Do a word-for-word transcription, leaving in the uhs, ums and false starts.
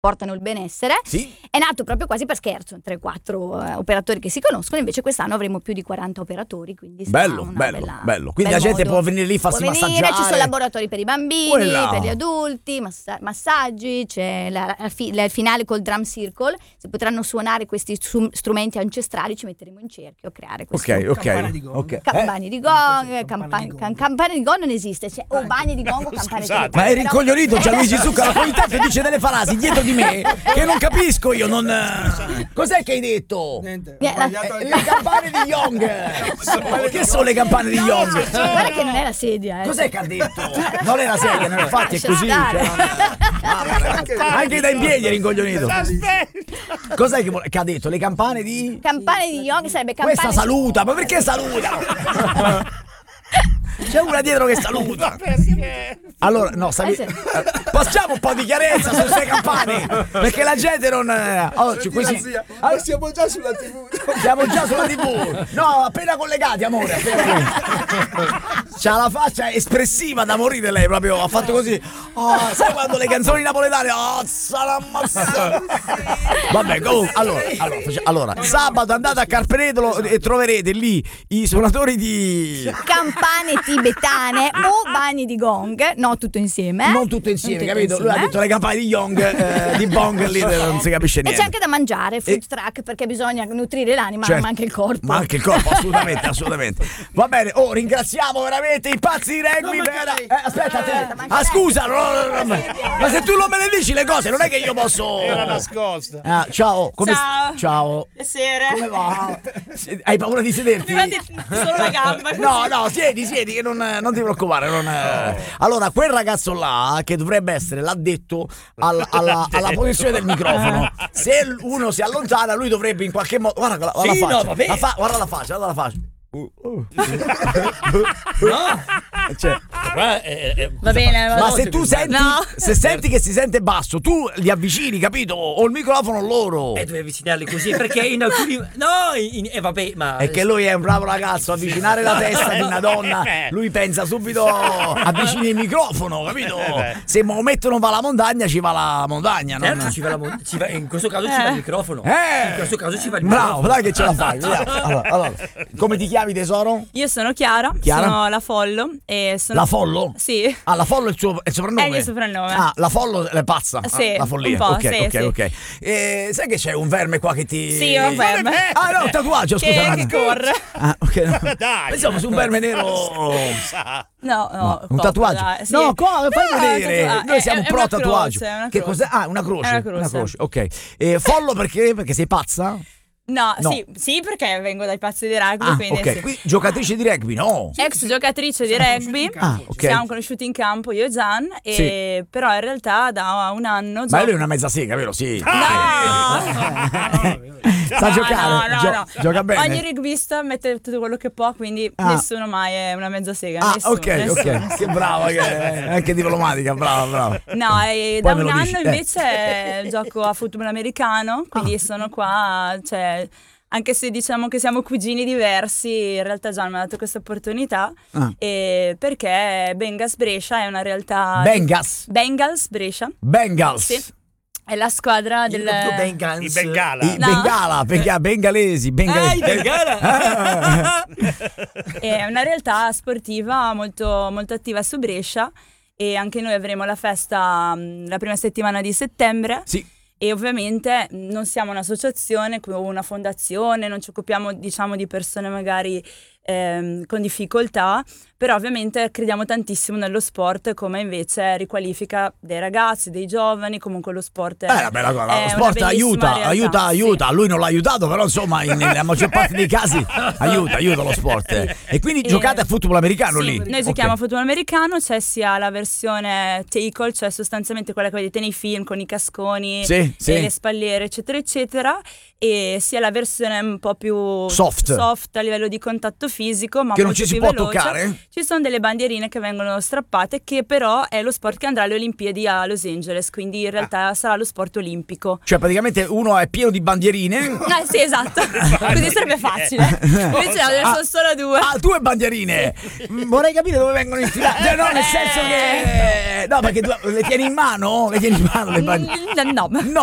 portano il benessere, sì. È nato proprio quasi per scherzo, tre quattro uh, operatori che si conoscono, invece quest'anno avremo più di quaranta operatori, quindi bello, una bello, bella, bello. Quindi bel la gente modo. può venire lì, farsi può venire, massaggiare. Ci sono laboratori per i bambini, Quella. per gli adulti, massa- massaggi, c'è la, la, fi- la finale col drum circle, si potranno suonare questi strum- strumenti ancestrali, ci metteremo in cerchio a creare questo. Ok, ok. Campane di gong. okay. Campane Eh? di gong, Campane campane, di gong. can- campane di gong non esiste, cioè, o bagni di gong o campane di gong. Ma eri incoglionito Gianluigi Zucca, la qualità che dice delle frasi dietro di me che non capisco io, non... Cos'è che hai detto? Niente, ho Yeah, la- sbagliato Eh, anche- le campane di Young. Che sono le campane di Young? Guarda che non è la sedia, eh. Cos'è che ha detto? Non è la sedia, no, infatti è Lascia così. stare. Cioè, anche da in piedi eri incoglionito. Cos'è che, vuole- che ha detto? Le campane di... Campane di Young sarebbe campane. Questa saluta, ma perché saluta? C'è una dietro che saluta. Allora, no, stavi... Eh, sì. eh, passiamo un po' di chiarezza su queste campane, perché la gente non... eh, Oh, ci- questi- Zia, Ah, ma siamo già sulla tivù. siamo già sulla tivù. No, appena collegati, amore. Appena collegati. C'ha la faccia espressiva da morire lei, proprio. Ha fatto così. Oh, sai quando le canzoni napoletane? Oh, salamassa. Vabbè, comunque, allora, allora, faccia- allora, sabato andate a Carpenedolo e troverete lì i suonatori di... Campane tibetane o bagni di gong, no, tutto insieme. eh? Non tutto insieme, Non tutto capito? Lui ha insieme, detto le campane di Young, eh, di Bong, lì non si capisce eh? E niente. c'è anche da mangiare, food E- truck, perché bisogna nutrire l'anima, Certo. ma anche il corpo. Ma anche il corpo, assolutamente, assolutamente. Va bene, oh, ringraziamo veramente i pazzi di rugby. Non per- manca lei. Eh, aspetta, te. manca Ah, lei. scusa, no, no, no, no, ma se tu non me le dici le cose, non è che io posso. Era nascosta. Ah, ciao, come Ciao. st- Ciao. Piacere. Come va? Se- Hai paura di sederti? Prima di solo la gamba. così. No, no, siedi, siedi, che non, non ti preoccupare. Non, eh. Allora, quel ragazzo là, che dovrebbe essere l'addetto al- alla, alla posizione del microfono, se uno si allontana, lui dovrebbe in qualche modo. Guarda, guarda, guarda Sì, la faccia. no, vabbè. La fa- guarda la faccia, guarda la faccia. Uh, uh. No, Cioè, ma, eh, eh, Va bene, ma va- se tu senti, No. se senti che si sente basso, tu li avvicini, capito? O il microfono o loro. eh, devi avvicinarli così perché in alcuni no, in, eh, vabbè, ma È che lui è un bravo ragazzo, avvicinare la testa di una donna, lui pensa subito avvicini il microfono, capito? Se Maometto non va alla montagna, ci va la montagna, no? certo, ci va la mon- ci va- in questo caso ci va il microfono. Eh! In questo caso ci va il Bravo, microfono. dai che ce la fai. vediamo. Allora, allora, come ti chiami tesoro? Io sono Chiara, Chiara? sono la Follo e sono... La Follo? Sì. Ah, la Follo è il suo è il soprannome? È il mio soprannome. Ah, la Follo è pazza. Sì, Ah, la follia. un po', ok, sì, ok, sì. ok. Eh, sai che c'è un verme qua che ti. Sì, un verme. Ah, no, un tatuaggio, Che- scusa. che corre. Ah, ok. No. Dai. Pensavo su un verme nero. No, no, un copo, tatuaggio. dai, sì. No, come fai No, vedere? un tatua- Noi è- siamo è pro una tatuaggio. croce, è una Che croce. cos'è? Ah, una croce. È una croce. ok. E follo perché? Perché sei pazza? No, No. Sì, sì, perché vengo dai pazzi di rugby, Ah, quindi ok. sì. Qui giocatrice di rugby, no. Ex giocatrice di rugby, Ah, ok. siamo conosciuti in campo io e Gian, e però in realtà da un anno Ma gioco- lui è una mezza sega, vero? Sì. No! Sa No, giocare, no, no, gio- no. gioca bene. Ogni rugbista mette tutto quello che può, quindi Ah. nessuno mai è una mezza sega. Ah, nessuno, ok, nessuno, ok. nessuno. Che brava che è, anche diplomatica, brava, brava. No, e Poi da me un lo anno dici, eh. invece gioco a football americano, quindi sono qua, cioè, anche se diciamo che siamo cugini diversi, in realtà Gian mi ha dato questa opportunità, Ah. e perché Bengals Brescia è una realtà... Bengals. Bengals Brescia, Bengals. sì, è la squadra del... I Bengala. I No. Bengala, Benga- bengalesi, bengalesi. Ah, i Bengala. È una realtà sportiva molto, molto attiva su Brescia, e anche noi avremo la festa mh, la prima settimana di settembre. Sì. E ovviamente non siamo un'associazione o una fondazione, non ci occupiamo, diciamo, di persone magari ehm, con difficoltà, però ovviamente crediamo tantissimo nello sport come invece riqualifica dei ragazzi, dei giovani, comunque lo sport è, Eh, una bella cosa. è Lo una sport bellissima aiuta, realtà, aiuta, sì. aiuta. Lui non l'ha aiutato, però insomma, in- nella maggior parte dei casi aiuta, aiuta lo sport. E quindi E- giocate a football americano Sì, lì? noi Ok. giochiamo a football americano, c'è sia la versione tackle, cioè sostanzialmente quella che vedete nei film con i casconi Sì, sì. e le spalliere, eccetera, eccetera, e sia la versione un po' più Soft. soft a livello di contatto fisico, ma Che non molto ci si più può veloce. toccare? Ci sono delle bandierine che vengono strappate, che però è lo sport che andrà alle Olimpiadi a Los Angeles, quindi in realtà sarà lo sport olimpico. Cioè praticamente uno è pieno di bandierine. Eh sì, esatto, così sarebbe facile. Invece no, ne sono solo due. Ah, due bandierine. Mm, Vorrei capire dove vengono infilate. Cioè, no, nel senso che no, perché tu le tieni in mano? Le tieni in mano le bandierine? Mm, no. No.